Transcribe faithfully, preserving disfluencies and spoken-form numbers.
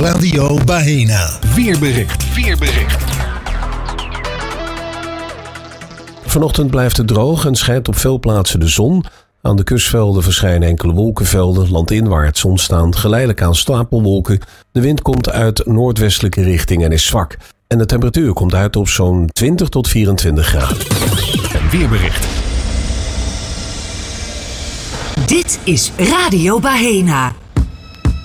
Radio Bahena. Weerbericht. Weerbericht. Vanochtend blijft het droog en schijnt op veel plaatsen de zon. Aan de kustvelden verschijnen enkele wolkenvelden. Landinwaarts ontstaan geleidelijk aan stapelwolken. De wind komt uit noordwestelijke richting en is zwak. En de temperatuur komt uit op zo'n twintig tot vierentwintig graden. En weerbericht. Dit is Radio Bahena.